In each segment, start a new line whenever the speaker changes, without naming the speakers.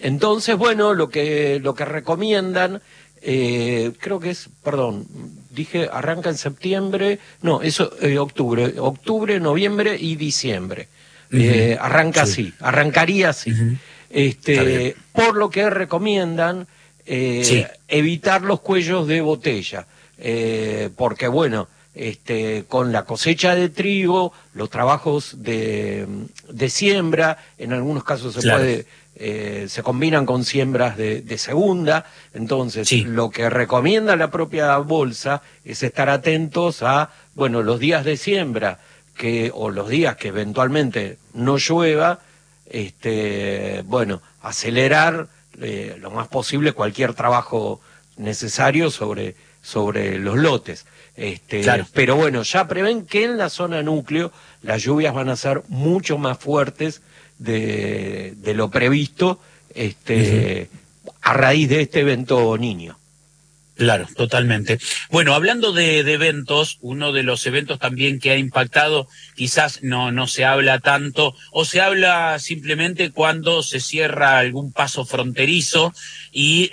Entonces, bueno, lo que recomiendan, creo que es, perdón, dije arranca en septiembre, no, eso octubre, noviembre y diciembre. Arranca
Sí.
así, arrancaría así.
Está bien.
Por lo que recomiendan
Sí,
evitar los cuellos de botella, porque bueno, con la cosecha de trigo, los trabajos de siembra, en algunos casos
claro.
se combinan con siembras de segunda, entonces
Sí.
lo que recomienda la propia bolsa es estar atentos a, bueno, los días de siembra, o los días que eventualmente no llueva, bueno, acelerar lo más posible cualquier trabajo necesario sobre los lotes.
Claro.
Pero bueno, ya prevén que en la zona núcleo las lluvias van a ser mucho más fuertes de lo previsto,
Ujú.
a raíz de este evento Niño.
Claro, totalmente. Bueno, hablando de eventos, uno de los eventos también que ha impactado, quizás no se habla tanto, o se habla simplemente cuando se cierra algún paso fronterizo y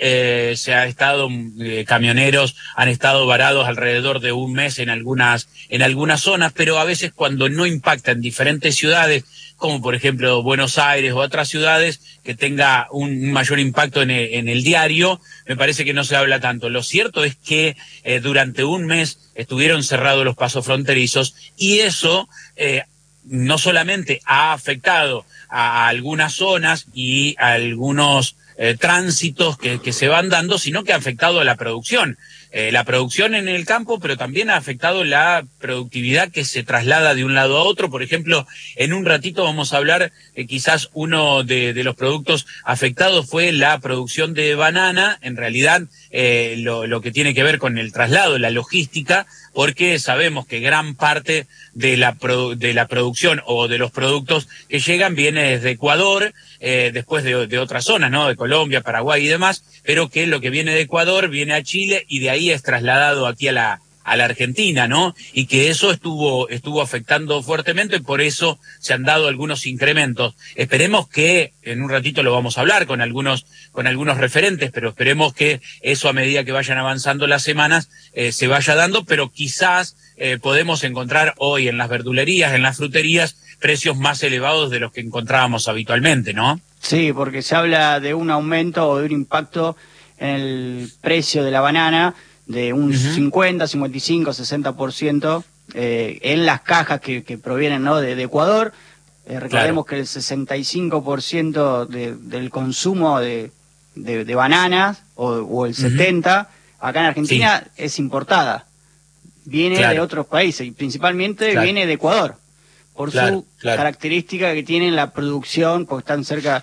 camioneros han estado varados alrededor de un mes en algunas zonas, pero a veces cuando no impacta en diferentes ciudades, como por ejemplo Buenos Aires o otras ciudades, que tenga un mayor impacto en el diario, me parece que no se habla tanto. Lo cierto es que durante un mes estuvieron cerrados los pasos fronterizos y eso no solamente ha afectado a algunas zonas y a algunos tránsitos que se van dando, sino que ha afectado a la producción. La producción en el campo, pero también ha afectado la productividad que se traslada de un lado a otro. Por ejemplo, en un ratito vamos a hablar, quizás uno de los productos afectados fue la producción de banana, en realidad lo que tiene que ver con el traslado, la logística, porque sabemos que gran parte de la producción o de los productos que llegan viene desde Ecuador, después de otras zonas, ¿no? De Colombia, Paraguay y demás, pero que lo que viene de Ecuador viene a Chile y de ahí es trasladado aquí a la Argentina, ¿no? Y que eso estuvo afectando fuertemente, y por eso se han dado algunos incrementos. Esperemos que, en un ratito lo vamos a hablar con algunos referentes, pero esperemos que eso a medida que vayan avanzando las semanas se vaya dando, pero quizás podemos encontrar hoy en las verdulerías, en las fruterías, precios más elevados de los que encontrábamos habitualmente, ¿no?
Sí, porque se habla de un aumento o de un impacto en el precio de la banana de un
Uh-huh.
50, 55, 60% en las cajas que provienen, ¿no?, de Ecuador.
Claro.
Recordemos que el 65% del consumo de bananas o el
Uh-huh.
70% acá en
Sí,
Argentina es importada. Viene de
claro,
otros países y principalmente
claro,
viene de Ecuador por
claro,
su
claro,
característica que tienen la producción, porque están cerca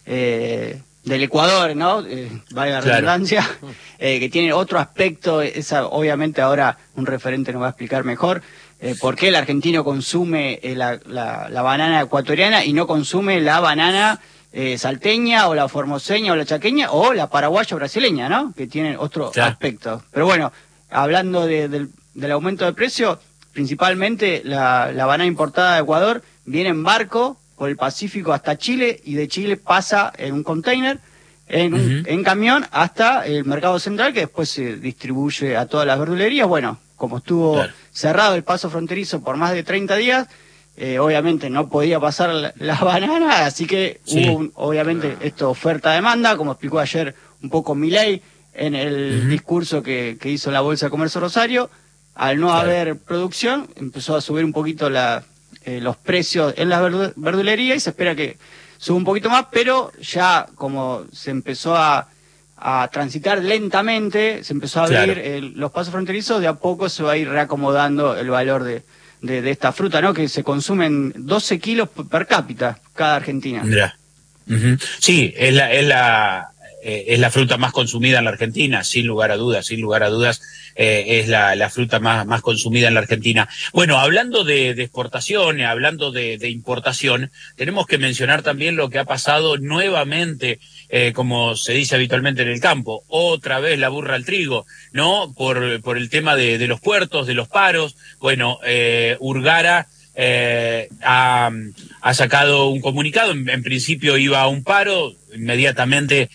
del Ecuador, ¿no? Valga la
claro.
redundancia, que tiene otro aspecto. Esa, obviamente ahora un referente nos va a explicar mejor por qué el argentino consume la banana ecuatoriana y no consume la banana salteña o la formoseña o la chaqueña o la paraguaya o brasileña, ¿no? Que tienen otro
Claro.
aspecto. Pero bueno, hablando del aumento de precio, principalmente la banana importada de Ecuador viene en barco por el Pacífico hasta Chile y de Chile pasa en un container,
Uh-huh.
en camión hasta el mercado central, que después se distribuye a todas las verdulerías. Bueno, como estuvo
Claro,
cerrado el paso fronterizo por más de 30 días, obviamente no podía pasar la banana, así que hubo
sí.
obviamente esto oferta-demanda, como explicó ayer un poco Milei en el
Uh-huh.
discurso que hizo la Bolsa de Comercio Rosario. Al no
Claro.
haber producción, empezó a subir un poquito los precios en las verdulerías y se espera que suba un poquito más, pero ya como se empezó a transitar lentamente, se empezó a abrir
Claro.
los pasos fronterizos, de a poco se va a ir reacomodando el valor de esta fruta, ¿no? Que se consumen 12 kilos per cápita cada argentina.
Mira. Ujú. Sí, es la fruta más consumida en la Argentina, sin lugar a dudas, sin lugar a dudas, es la fruta más consumida en la Argentina. Bueno, hablando de exportación, hablando de importación, tenemos que mencionar también lo que ha pasado nuevamente, como se dice habitualmente en el campo, otra vez la burra al trigo, ¿no? Por el tema de los puertos, de los paros. Bueno, Urgara ha sacado un comunicado. En principio iba a un paro. Inmediatamente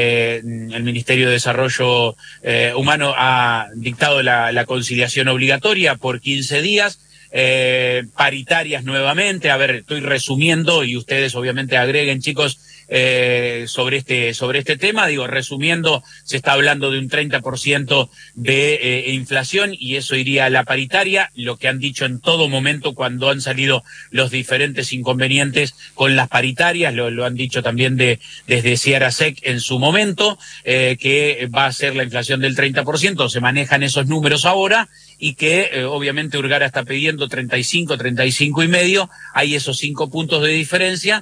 el Ministerio de Desarrollo Humano ha dictado la conciliación obligatoria por 15 días. Paritarias nuevamente. A ver, estoy resumiendo y ustedes obviamente agreguen, chicos, sobre este tema. Digo, resumiendo, se está hablando de un 30% de inflación y eso iría a la paritaria, lo que han dicho en todo momento cuando han salido los diferentes inconvenientes con las paritarias, lo han dicho también desde Ciara Sec en su momento, que va a ser la inflación del 30%, se manejan esos números ahora, y que obviamente Urgara está pidiendo 35 y medio, hay esos 5 puntos de diferencia.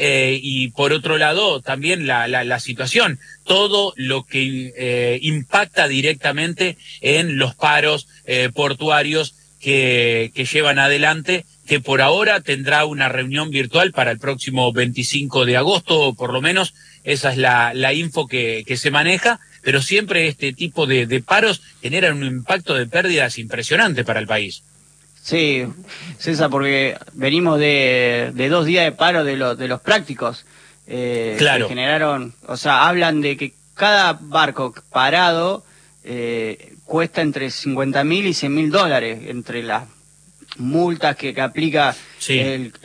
Y por otro lado, también la situación, todo lo que impacta directamente en los paros portuarios que llevan adelante, que por ahora tendrá una reunión virtual para el próximo 25 de agosto, por lo menos, esa es la info que se maneja, pero siempre este tipo de paros generan un impacto de pérdidas impresionante para el país.
Sí, César, porque venimos de 2 días de paro de los prácticos.
Claro.
Que generaron, o sea, hablan de que cada barco parado cuesta entre $50.000 y $100.000, entre las multas que aplica
sí.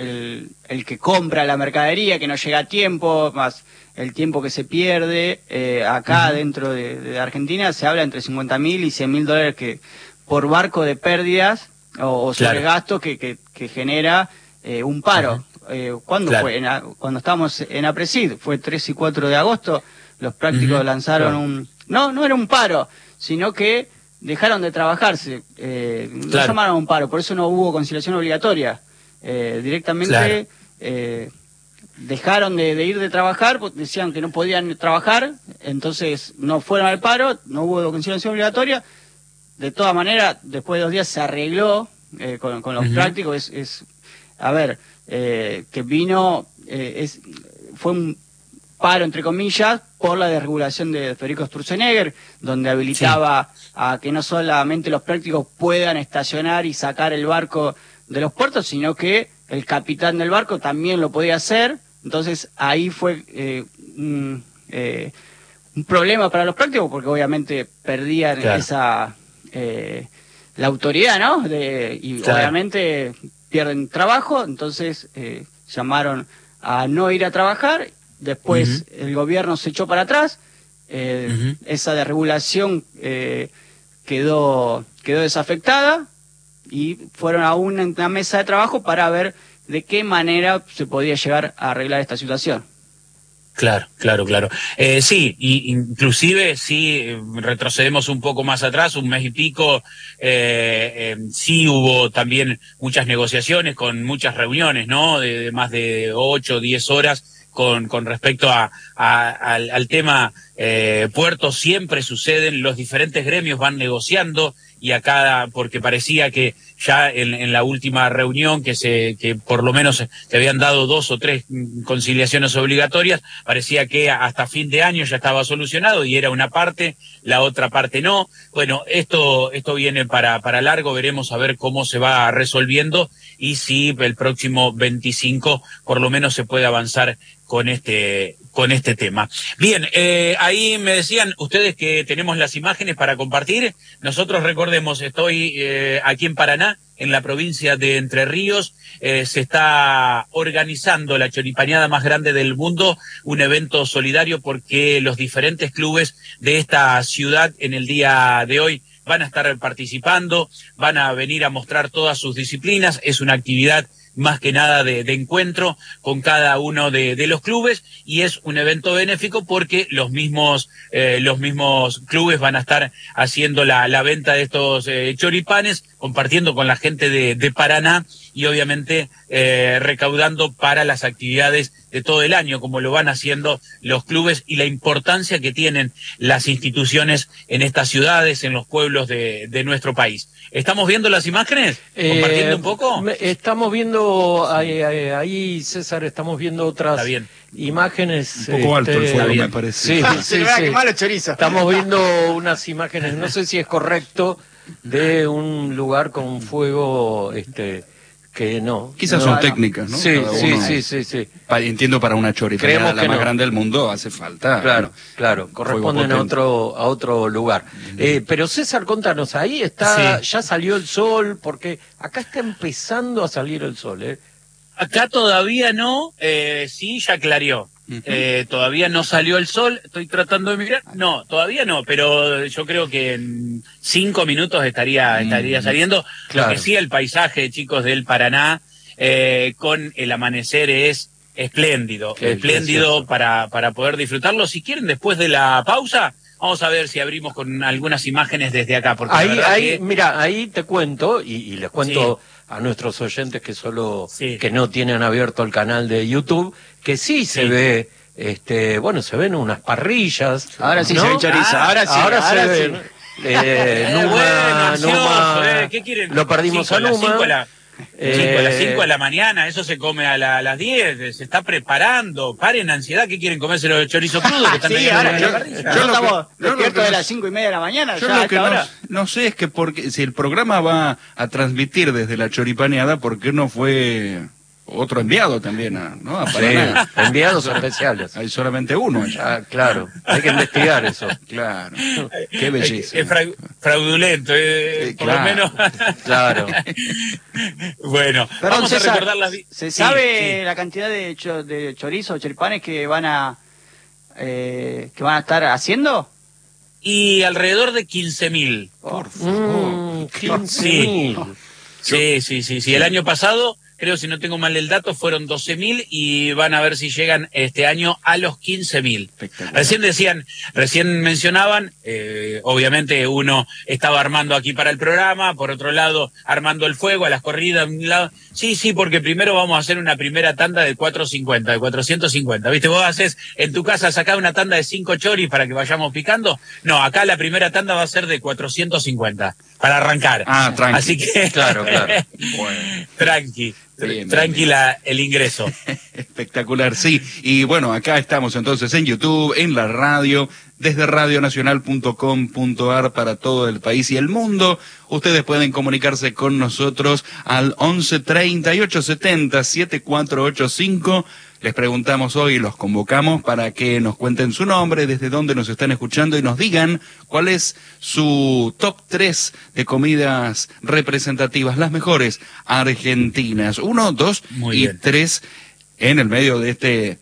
el que compra la mercadería, que no llega a tiempo, más el tiempo que se pierde. Acá dentro de Argentina se habla entre $50.000 y $100.000 que por barco de pérdidas o sobregasto que genera un paro. ¿Cuándo fue? Cuando estábamos en APRESID, fue 3 y 4 de agosto, los prácticos lanzaron no era un paro, sino que dejaron de trabajarse, no llamaron a un paro, por eso no hubo conciliación obligatoria. Directamente dejaron de ir de trabajar, porque decían que no podían trabajar, entonces no fueron al paro, no hubo conciliación obligatoria. De todas maneras, después de 2 días se arregló con los prácticos. A ver, que vino, fue un paro, entre comillas, por la desregulación de Federico Sturzenegger, donde habilitaba a que no solamente los prácticos puedan estacionar y sacar el barco de los puertos, sino que el capitán del barco también lo podía hacer. Entonces ahí fue un problema para los prácticos, porque obviamente perdían la autoridad, ¿no? Y obviamente pierden trabajo, entonces llamaron a no ir a trabajar. Después el gobierno se echó para atrás, esa desregulación quedó desafectada y fueron a una mesa de trabajo para ver de qué manera se podía llegar a arreglar esta situación.
Claro. Sí, y inclusive si retrocedemos un poco más atrás, un mes y pico, sí hubo también muchas negociaciones con muchas reuniones, ¿no? De más de 8 o 10 horas con respecto al tema puertos. Siempre suceden, los diferentes gremios van negociando y acá, porque parecía que ya en la última reunión que por lo menos se habían dado 2 o 3 conciliaciones obligatorias, parecía que hasta fin de año ya estaba solucionado y era una parte, la otra parte no. Bueno, esto viene para largo, veremos a ver cómo se va resolviendo y si el próximo 25 por lo menos se puede avanzar con este tema. Bien, ahí me decían ustedes que tenemos las imágenes para compartir. Nosotros, recordemos, estoy aquí en Paraná, en la provincia de Entre Ríos. Se está organizando la choripaneada más grande del mundo, un evento solidario porque los diferentes clubes de esta ciudad en el día de hoy van a estar participando, van a venir a mostrar todas sus disciplinas. Es una actividad más que nada de encuentro con cada uno de los clubes y es un evento benéfico porque los mismos clubes van a estar haciendo la venta de estos choripanes, compartiendo con la gente de Paraná y obviamente recaudando para las actividades de todo el año, como lo van haciendo los clubes y la importancia que tienen las instituciones en estas ciudades, en los pueblos de nuestro país. ¿Estamos viendo las imágenes? ¿Compartiendo un poco?
Estamos viendo, ahí César, estamos viendo otras imágenes.
Un poco alto el fuego, me parece.
Sí. Estamos viendo unas imágenes, no sé si es correcto, de un lugar con fuego que no.
Quizás son técnicas, ¿no?
Sí,
Cada uno,
sí.
Entiendo, para una choripaneada la
que
más
no.
grande del mundo hace falta.
Claro, corresponden a otro lugar. Pero César, contanos, ahí está, ya salió el sol, porque acá está empezando a salir el sol, ¿eh?
Acá todavía no, sí, ya clareó. Todavía no salió el sol, estoy tratando de mirar. No, todavía no, pero yo creo que en 5 minutos estaría saliendo.
Claro.
Lo que sí, el paisaje, chicos, del Paraná, con el amanecer es espléndido, espléndido para poder disfrutarlo. Si quieren, después de la pausa, vamos a ver si abrimos con algunas imágenes desde acá. Porque
mira, ahí te cuento, y les cuento a nuestros oyentes que que no tienen abierto el canal de YouTube, que sí se ve, se ven unas parrillas.
Ahora sí,
¿no?
se ve chorizo, ahora se
ven. Numa,
¿qué quieren?
lo perdimos a Numa.
A las 5 de la mañana, eso se come a las 10, se está preparando. Paren ansiedad, ¿qué quieren comerse los chorizos crudos? Que están
ahora estamos despiertos de las 5:30 de la mañana.
Yo lo que no sé es que porque si el programa va a transmitir desde la choripaneada, ¿por qué no fue otro enviado también a Paraná?
Sí, enviados especiales.
Hay solamente uno allá.
Ah, claro, hay que investigar eso.
Claro, qué belleza.
Es fraudulento, por lo menos.
Claro.
Bueno,
perdón,
vamos
César,
a recordar las...
¿Se sabe la cantidad de chorizo o choripanes que van a estar haciendo?
Y alrededor de 15.000.
Por favor.
15.000.
Sí. El año pasado, creo, si no tengo mal el dato, fueron 12.000 y van a ver si llegan este año a los 15.000. Recién mencionaban, obviamente uno estaba armando aquí para el programa, por otro lado armando el fuego a las corridas, de un lado. Sí, porque primero vamos a hacer una primera tanda de 450, ¿viste? Vos haces en tu casa, sacás una tanda de 5 choris para que vayamos picando. No, acá la primera tanda va a ser de 450 para arrancar.
Ah, tranqui.
Así que
Claro.
Bueno. Tranqui.
Bien,
Tranquila el ingreso.
Espectacular, sí. Y bueno, acá estamos entonces en YouTube, en la radio, desde radionacional.com.ar para todo el país y el mundo. Ustedes pueden comunicarse con nosotros al 11 38 70 7485. Les preguntamos hoy, los convocamos para que nos cuenten su nombre, desde dónde nos están escuchando y nos digan cuál es su top 3 de comidas representativas, las mejores argentinas. 1, 2 y 3 en el medio de este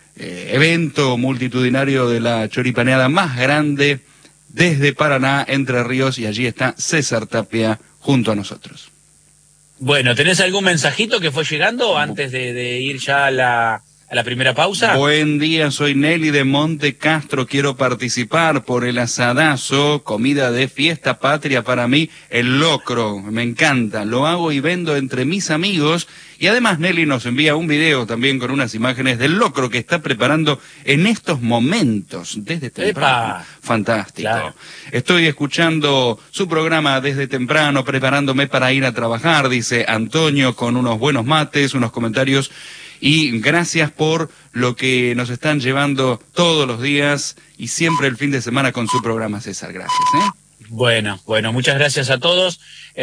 evento multitudinario de la choripaneada más grande desde Paraná, Entre Ríos, y allí está César Tapia junto a nosotros.
Bueno, ¿tenés algún mensajito que fue llegando antes de ir ya a la primera pausa?
Buen día, soy Nelly de Monte Castro, quiero participar por el asadazo, comida de fiesta patria para mí, el locro, me encanta, lo hago y vendo entre mis amigos, y además Nelly nos envía un video también con unas imágenes del locro que está preparando en estos momentos, desde temprano.
¡Epa!
Fantástico.
Claro.
Estoy escuchando su programa desde temprano, preparándome para ir a trabajar, dice Antonio, con unos buenos mates, unos comentarios. Y gracias por lo que nos están llevando todos los días y siempre el fin de semana con su programa, César. Gracias.
Bueno, muchas gracias a todos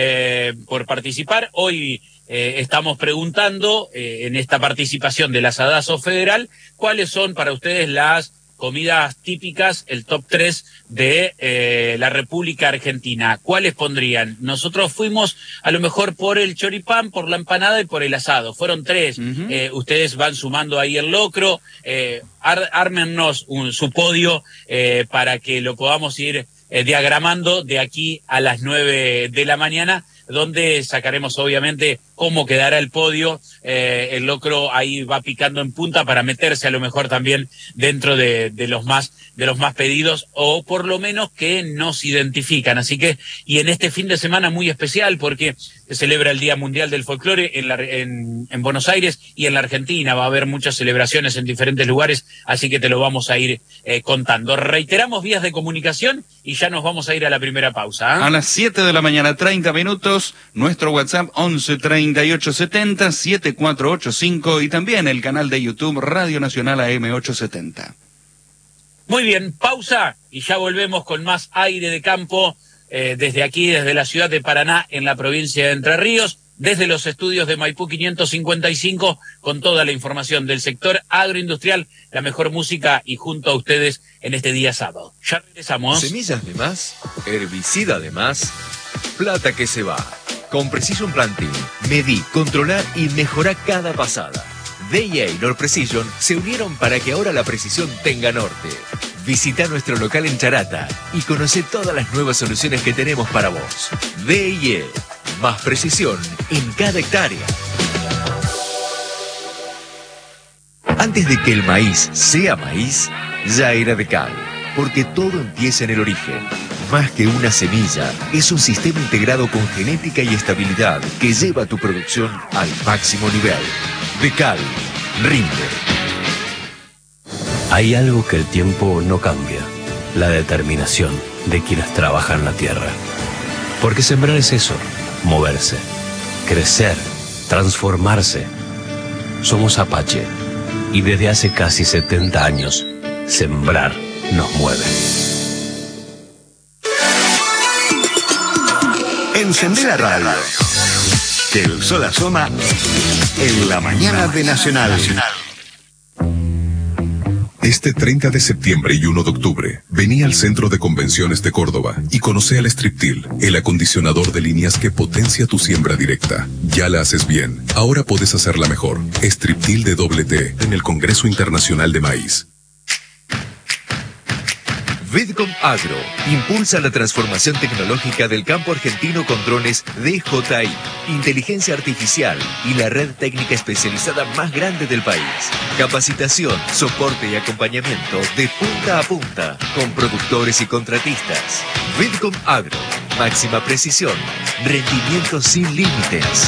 por participar. Hoy estamos preguntando en esta participación del Asadazo Federal, ¿cuáles son para ustedes las comidas típicas, el top 3 de la República Argentina? ¿Cuáles pondrían? Nosotros fuimos a lo mejor por el choripán, por la empanada y por el asado. Fueron 3. Ustedes van sumando ahí el locro. Ármennos su podio para que lo podamos ir diagramando de aquí a las 9 de la mañana, donde sacaremos obviamente cómo quedará el podio. El locro ahí va picando en punta para meterse a lo mejor también dentro de los más pedidos, o por lo menos que nos identifican. Así que, y en este fin de semana muy especial, porque se celebra el Día Mundial del Folclore en Buenos Aires y en la Argentina. Va a haber muchas celebraciones en diferentes lugares, así que te lo vamos a ir contando. Reiteramos vías de comunicación y ya nos vamos a ir a la primera pausa.
A las 7 de la mañana, 30 minutos, nuestro WhatsApp 11 38 70 7485 y también el canal de YouTube Radio Nacional AM 870.
Muy bien, pausa y ya volvemos con más aire de campo desde aquí, desde la ciudad de Paraná, en la provincia de Entre Ríos. desde los estudios de Maipú 555 con toda la información del sector agroindustrial, la mejor música y junto a ustedes en este día sábado. Ya regresamos.
Semillas de más, herbicida de más, plata que se va. Con Precision Planting, medí, controlá y mejorá cada pasada. DIA y Nord Precision se unieron para que ahora la precisión tenga norte. Visita nuestro local en Charata y conoce todas las nuevas soluciones que tenemos para vos. DIA, más precisión en cada hectárea. Antes de que el maíz sea maíz, ya era Decal, porque todo empieza en el origen. Más que una semilla, es un sistema integrado con genética y estabilidad que lleva tu producción al máximo nivel. Decal, rinde.
Hay algo que el tiempo no cambia, la determinación de quienes trabajan la tierra. Porque sembrar es eso, moverse, crecer, transformarse. Somos Apache y desde hace casi 70 años, sembrar nos mueve.
Encendé la radio, que el sol asoma en la mañana de Nacional.
Este 30 de septiembre y 1 de octubre, vení al Centro de Convenciones de Córdoba y conoce al Striptil, el acondicionador de líneas que potencia tu siembra directa. Ya la haces bien, ahora podés hacerla mejor. Striptil de doble T en el Congreso Internacional de Maíz.
Vidcom Agro impulsa la transformación tecnológica del campo argentino con drones DJI, inteligencia artificial y la red técnica especializada más grande del país. Capacitación, soporte y acompañamiento de punta a punta con productores y contratistas. Vidcom Agro, máxima precisión, rendimiento sin límites.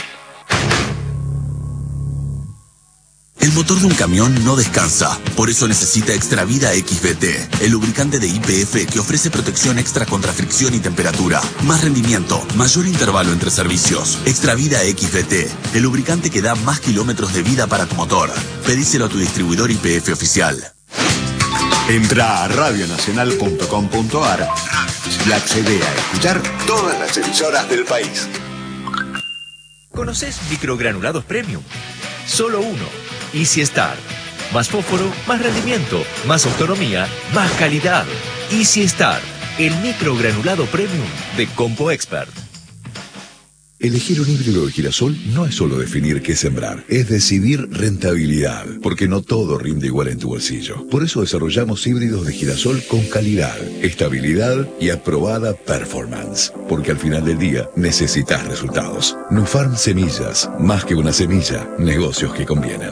El motor de un camión no descansa, por eso necesita Extravida XVT, el lubricante de YPF que ofrece protección extra contra fricción y temperatura, más rendimiento, mayor intervalo entre servicios. Extravida XVT, el lubricante que da más kilómetros de vida para tu motor. Pedíselo a tu distribuidor YPF oficial.
Entra a radionacional.com.ar y accede a escuchar todas las emisoras del país.
¿Conoces microgranulados premium? Solo uno. Easy Start. Más fósforo, más rendimiento, más autonomía, más calidad. Easy Start, el microgranulado premium de Compo Expert.
Elegir un híbrido de girasol no es solo definir qué sembrar, es decidir rentabilidad, porque no todo rinde igual en tu bolsillo. Por eso desarrollamos híbridos de girasol con calidad, estabilidad y aprobada performance, porque al final del día necesitas resultados. Nufarm Semillas, más que una semilla, negocios que convienen.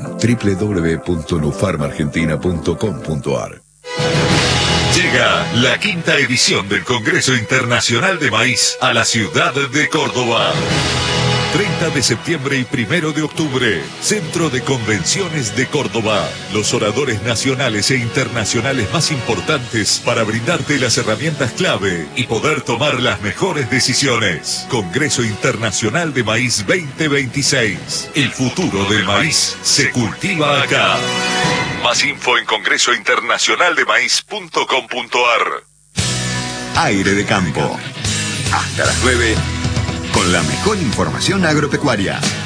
www.nufarmargentina.com.ar.
Llega la 5ª edición del Congreso Internacional de Maíz a la ciudad de Córdoba. 30 de septiembre y 1 de octubre, Centro de Convenciones de Córdoba. Los oradores nacionales e internacionales más importantes para brindarte las herramientas clave y poder tomar las mejores decisiones. Congreso Internacional de Maíz 2026. El futuro del maíz se cultiva acá. Más info en congresointernacionaldemaíz.com.ar.
Aire de campo. Hasta las 9, con la mejor información agropecuaria.